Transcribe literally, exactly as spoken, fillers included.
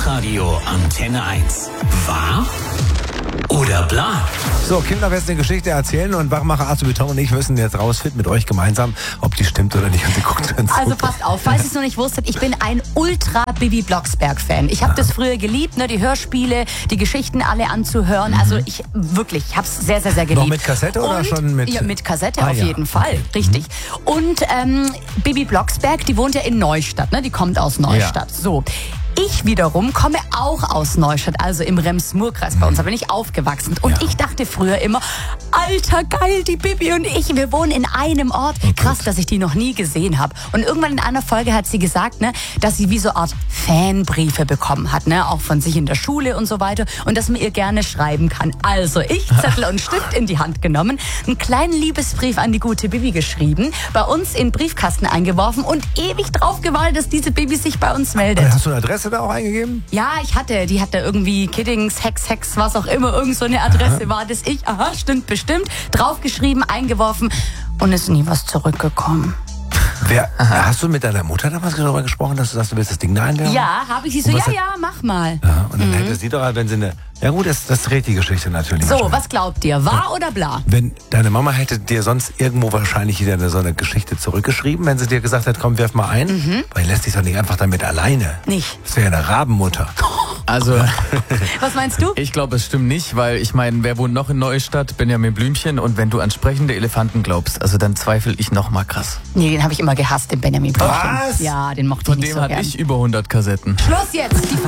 Hitradio Antenne eins. Wahr oder bla? So, Kinder werden eine Geschichte erzählen und Wachmacher Arthur Beton und ich müssen jetzt rausfinden mit euch gemeinsam, ob die stimmt oder nicht. Und sie guckt dann Also passt auf, falls ihr es noch nicht wusstet, ich bin ein Ultra-Bibi Blocksberg-Fan. Ich habe das früher geliebt, ne, die Hörspiele, die Geschichten alle anzuhören. Mhm. Also ich wirklich, ich habe es sehr, sehr, sehr geliebt. Noch mit Kassette oder und, schon mit? Ja, mit Kassette ah, auf ja. jeden Fall, okay. richtig. Und ähm, Bibi Blocksberg, die wohnt ja in Neustadt, ne? Die kommt aus Neustadt. Ja. So. Ich wiederum komme auch aus Neustadt, also im Rems-Murr-Kreis bei uns. Da bin ich aufgewachsen. Und ja. ich dachte früher immer, alter, geil, die Bibi und ich, wir wohnen in einem Ort. Oh, krass, dass ich die noch nie gesehen habe. Und irgendwann in einer Folge hat sie gesagt, ne, dass sie wie so eine Art Fanbriefe bekommen hat, ne, auch von sich in der Schule und so weiter. Und dass man ihr gerne schreiben kann. Also ich, Zettel und Stift in die Hand genommen, einen kleinen Liebesbrief an die gute Bibi geschrieben, bei uns in den Briefkasten eingeworfen und ewig drauf gewartet, dass diese Bibi sich bei uns meldet. Hast du eine Adresse da auch eingegeben? Ja, ich hatte, die hatte irgendwie Kiddings, Hex, Hex, was auch immer, irgend so eine Adresse aha. war das ich, aha, stimmt bestimmt, draufgeschrieben, eingeworfen und ist nie was zurückgekommen. Wer, hast du mit deiner Mutter damals darüber gesprochen, dass du sagst, du willst das Ding da einwerfen? Ja, habe ich sie so, ja, hat, ja, mach mal. Ja, und dann mhm. hätte sie doch, wenn sie eine, ja gut, das, das dreht die Geschichte natürlich. So, was glaubt ihr, wahr ja. oder bla? Wenn deine Mama hätte dir sonst irgendwo wahrscheinlich wieder so eine Geschichte zurückgeschrieben, wenn sie dir gesagt hat, komm, werf mal ein, mhm. weil lässt sich doch nicht einfach damit alleine. Nicht. Das wäre ja eine Rabenmutter. Also, was meinst du? Ich glaube, es stimmt nicht, weil ich meine, wer wohnt noch in Neustadt? Benjamin Blümchen. Und wenn du an sprechende Elefanten glaubst, also dann zweifle ich noch mal krass. Nee, den habe ich immer gehasst, den Benjamin Blümchen. Was? Ja, den mochte Von ich nicht dem so hatte gern. ich über hundert Kassetten. Schluss jetzt! Die